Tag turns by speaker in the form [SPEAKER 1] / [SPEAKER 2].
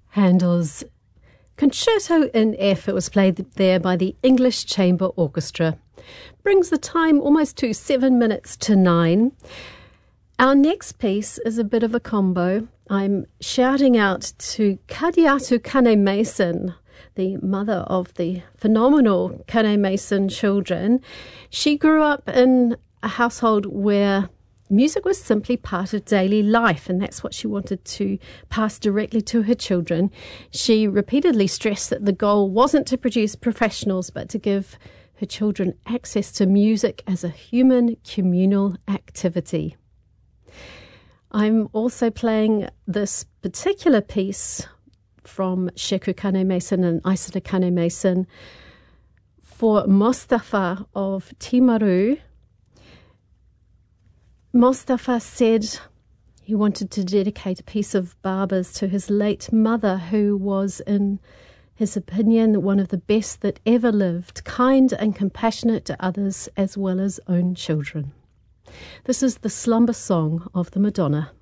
[SPEAKER 1] Handel's Concerto in F. It was played there by the English Chamber Orchestra. Brings the time almost to 7 minutes to 9. Our next piece is a bit of a combo. I'm shouting out to Kadiatu Kane Mason, the mother of the phenomenal Kane Mason children. She grew up in a household where music was simply part of daily life, and that's what she wanted to pass directly to her children. She repeatedly stressed that the goal wasn't to produce professionals, but to give her children access to music as a human communal activity. I'm also playing this particular piece from Sheku Kane Mason and Aisata Kane Mason for Mostafa of Timaru. Mostafa said he wanted to dedicate a piece of Barber's to his late mother, who was, in his opinion, one of the best that ever lived, kind and compassionate to others as well as own children. This is the slumber song of the Madonna.